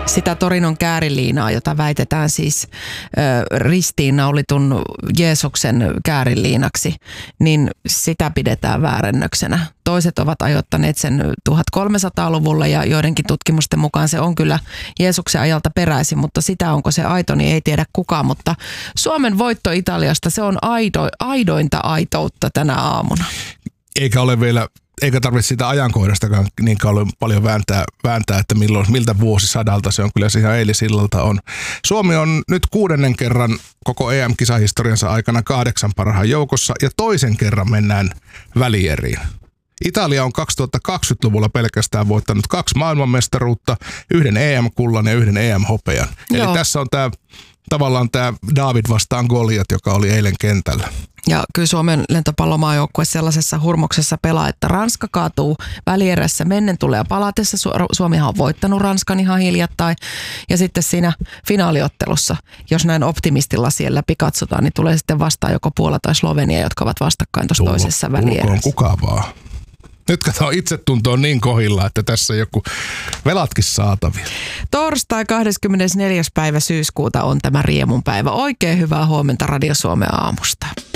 sitä Torinon kääriliinaa, jota väitetään siis ristiinnaulitun Jeesuksen kääriliinaksi, niin sitä pidetään väärennöksenä. Toiset ovat ajoittaneet sen 1300-luvulla ja joidenkin tutkimusten mukaan se on kyllä Jeesuksen ajalta peräisin, mutta sitä onko se aito, niin ei tiedä kukaan. Mutta Suomen voitto Italiasta, se on aidointa aitoutta tänä aamuna. Eikä tarvitse sitä ajankohdastakaan niin paljon vääntää, että miltä vuosisadalta se on. Kyllä se ihan eilisillalta on. Suomi on nyt 6. kerran koko EM-kisahistoriansa aikana 8 parhaan joukossa ja toisen kerran mennään välieriin. Italia on 2020-luvulla pelkästään voittanut 2 maailmanmestaruutta, 1 EM-kullan ja 1 EM-hopean. Eli tässä on tavallaan tämä David vastaan Goliat, joka oli eilen kentällä. Ja kyllä Suomen lentopallomaajoukkue sellaisessa hurmoksessa pelaa, että Ranska kaatuu välierässä mennen tulee palatessa. Suomihan on voittanut Ranskan ihan hiljattain. Ja sitten siinä finaaliottelussa, jos näin optimistilla siellä läpi katsotaan, niin tulee sitten vastaan joko Puola tai Slovenia, jotka ovat vastakkain tuossa toisessa välierässä. Tulkoon kuka vaan. Nyt kato, itsetunto on niin kohilla, että tässä on joku velatkin saatavia. Torstai 24. päivä syyskuuta on tämä riemun päivä. Oikein hyvää huomenta Radio Suomen aamusta.